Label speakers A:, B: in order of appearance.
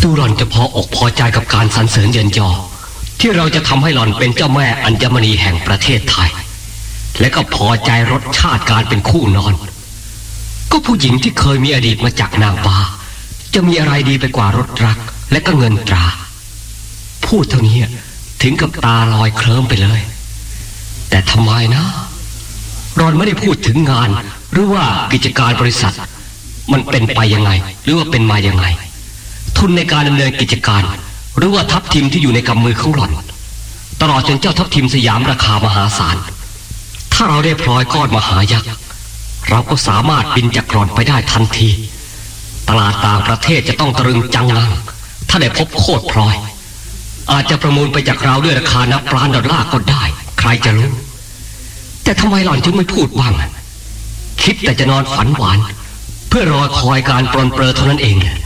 A: ดูหล่อนจะพออกพอใจกับการสรรเสริญเยินยอที่เราจะทำให้หล่อนเป็นเจ้าแม่อัญมณีแห่งประเทศไทยและก็พอใจรสชาติการเป็นคู่นอนก็ผู้หญิงที่เคยมีอดีตมาจากนางฟ้าจะมีอะไรดีไปกว่ารสรักและก็เงินตราพูดเท่านี้ถึงกับตาลอยเคลิ้มไปเลยแต่ทำไมนะหล่อนไม่ได้พูดถึงงานหรือว่ากิจการบริษัทมันเป็นไปยังไงหรือว่าเป็นมายังไงทุนในการดำเนินกิจการหรือว่าทัพทีมที่อยู่ในกำมือของหล่อนตลอดจนเจ้าทัพทีมสยามราคามหาศาลถ้าเราได้พลอยก้อนมหายักษ์เราก็สามารถบินจากหล่อนไปได้ทันทีตลาดต่างประเทศจะต้องตรึงจังงังถ้าได้พบโคตรพลอยอาจจะประมูลไปจากเราด้วยราคานับล้านดอลลาร์ก็ได้ใครจะรู้แต่ทำไมหล่อนจึงไม่พูดบ้างคิดแต่จะนอนฝันหวานเพื่อรอคอยการปรนเปรอเท่านั้นเอง